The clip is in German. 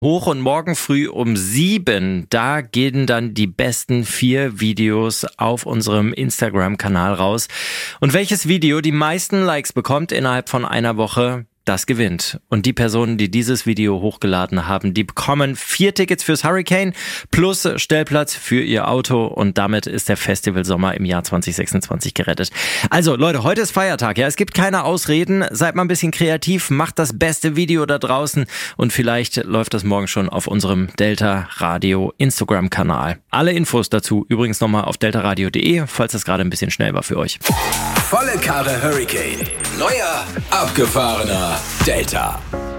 hoch und morgen früh um 7, da gehen dann die besten 4 Videos auf unserem Instagram-Kanal raus. Und welches Video die meisten Likes bekommt innerhalb von einer Woche, das gewinnt. Und die Personen, die dieses Video hochgeladen haben, die bekommen 4 Tickets fürs Hurricane plus Stellplatz für ihr Auto. Und damit ist der Festivalsommer im Jahr 2026 gerettet. Also Leute, heute ist Feiertag. Ja, es gibt keine Ausreden. Seid mal ein bisschen kreativ, macht das beste Video da draußen. Und vielleicht läuft das morgen schon auf unserem Delta Radio Instagram-Kanal. Alle Infos dazu übrigens nochmal auf deltaradio.de, falls das gerade ein bisschen schnell war für euch. Volle Karre Hurricane. Neuer, abgefahrener Delta.